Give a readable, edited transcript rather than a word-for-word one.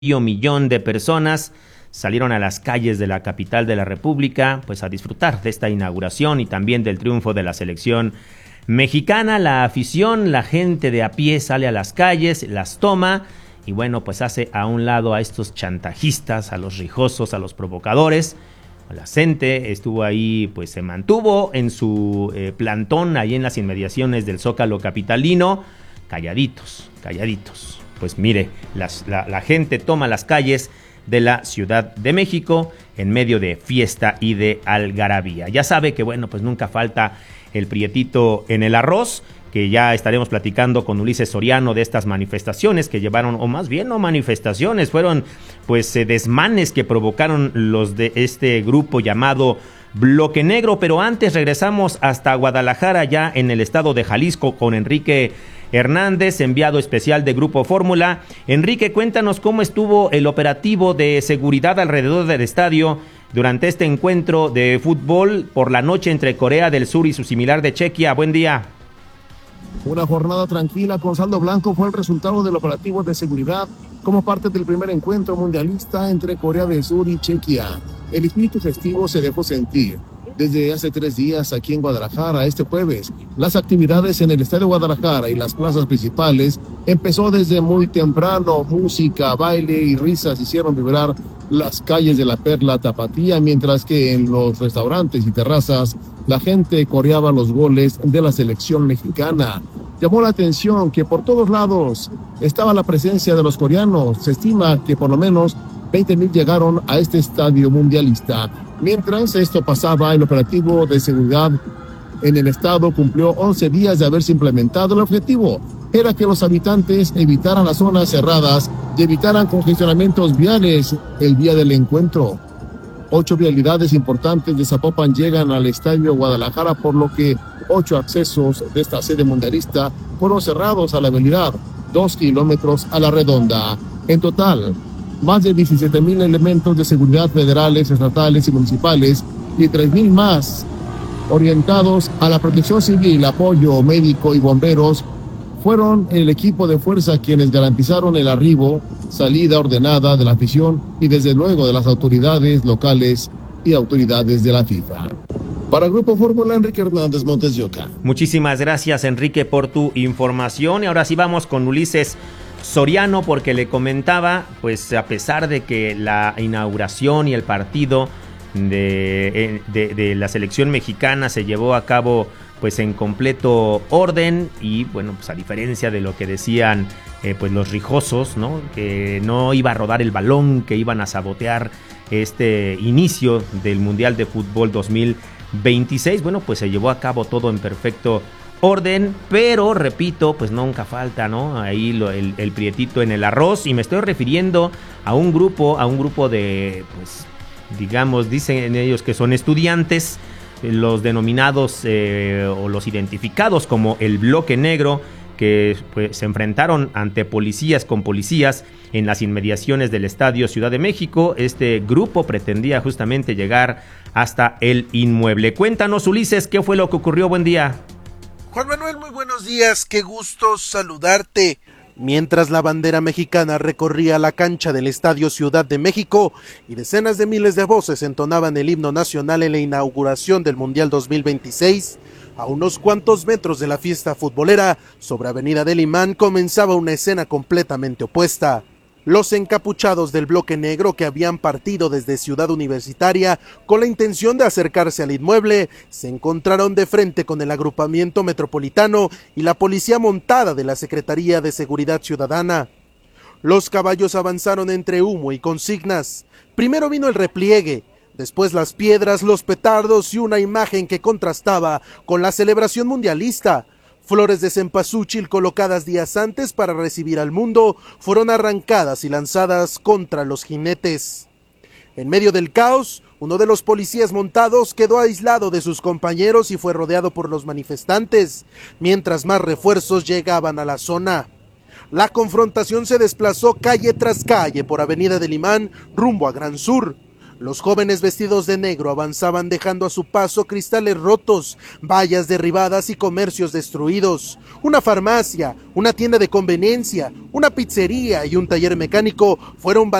millón de personas salieron a las calles de la capital de la República, pues a disfrutar de esta inauguración y también del triunfo de la selección mexicana. La afición, la gente de a pie sale a las calles, las toma y bueno, pues hace a un lado a estos chantajistas, a los rijosos, a los provocadores. La gente estuvo ahí, pues se mantuvo en su plantón ahí en las inmediaciones del Zócalo capitalino, calladitos. Pues mire, la gente toma las calles de la Ciudad de México en medio de fiesta y de algarabía. Ya sabe que bueno, pues nunca falta el prietito en el arroz, que ya estaremos platicando con Ulises Soriano de estas manifestaciones que llevaron, o más bien no manifestaciones, fueron pues desmanes que provocaron los de este grupo llamado Bloque Negro. Pero antes regresamos hasta Guadalajara, ya en el estado de Jalisco, con Enrique Hernández, enviado especial de Grupo Fórmula. Enrique, cuéntanos cómo estuvo el operativo de seguridad alrededor del estadio durante este encuentro de fútbol por la noche entre Corea del Sur y su similar de Chequia. Buen día. Una jornada tranquila con saldo blanco fue el resultado del operativo de seguridad como parte del primer encuentro mundialista entre Corea del Sur y Chequia. El espíritu festivo se dejó sentir. Desde hace 3 días aquí en Guadalajara, este jueves, las actividades en el Estadio Guadalajara y las plazas principales empezó desde muy temprano. Música, baile y risas hicieron vibrar las calles de la Perla Tapatía, mientras que en los restaurantes y terrazas la gente coreaba los goles de la selección mexicana. Llamó la atención que por todos lados estaba la presencia de los coreanos. Se estima que por lo menos 20,000 llegaron a este estadio mundialista. Mientras esto pasaba, el operativo de seguridad en el estado cumplió 11 días de haberse implementado. El objetivo era que los habitantes evitaran las zonas cerradas y evitaran congestionamientos viales el día del encuentro. 8 vialidades importantes de Zapopan llegan al estadio Guadalajara, por lo que 8 accesos de esta sede mundialista fueron cerrados a la vialidad, 2 kilómetros a la redonda. En total, más de 17,000 elementos de seguridad federales, estatales y municipales y 3,000 más orientados a la protección civil, apoyo médico y bomberos fueron el equipo de fuerza quienes garantizaron el arribo, salida ordenada de la afición y desde luego de las autoridades locales y autoridades de la FIFA. Para el Grupo Fórmula, Enrique Hernández, Montes de Oca. Muchísimas gracias, Enrique, por tu información. Y ahora sí vamos con Ulises Soriano, porque le comentaba, pues a pesar de que la inauguración y el partido de la selección mexicana se llevó a cabo pues en completo orden y bueno, pues a diferencia de lo que decían pues los rijosos, ¿no? Que no iba a rodar el balón, que iban a sabotear este inicio del Mundial de Fútbol 2026, bueno, pues se llevó a cabo todo en perfecto orden, pero repito, pues nunca falta, ¿no? Ahí el prietito en el arroz, y me estoy refiriendo a un grupo de, pues, digamos, dicen ellos que son estudiantes, los denominados o los identificados como el Bloque Negro, que pues, se enfrentaron ante policías con policías en las inmediaciones del Estadio Ciudad de México. Este grupo pretendía justamente llegar hasta el inmueble. Cuéntanos, Ulises, ¿qué fue lo que ocurrió? Buen día. Juan Manuel, muy buenos días, qué gusto saludarte. Mientras la bandera mexicana recorría la cancha del Estadio Ciudad de México y decenas de miles de voces entonaban el himno nacional en la inauguración del Mundial 2026, a unos cuantos metros de la fiesta futbolera, sobre Avenida del Imán, comenzaba una escena completamente opuesta. Los encapuchados del Bloque Negro, que habían partido desde Ciudad Universitaria con la intención de acercarse al inmueble, se encontraron de frente con el agrupamiento metropolitano y la policía montada de la Secretaría de Seguridad Ciudadana. Los caballos avanzaron entre humo y consignas. Primero vino el repliegue, después las piedras, los petardos y una imagen que contrastaba con la celebración mundialista. Flores de cempasúchil colocadas días antes para recibir al mundo fueron arrancadas y lanzadas contra los jinetes. En medio del caos, uno de los policías montados quedó aislado de sus compañeros y fue rodeado por los manifestantes, mientras más refuerzos llegaban a la zona. La confrontación se desplazó calle tras calle por Avenida del Imán rumbo a Gran Sur. Los jóvenes vestidos de negro avanzaban dejando a su paso cristales rotos, vallas derribadas y comercios destruidos. Una farmacia, una tienda de conveniencia, una pizzería y un taller mecánico fueron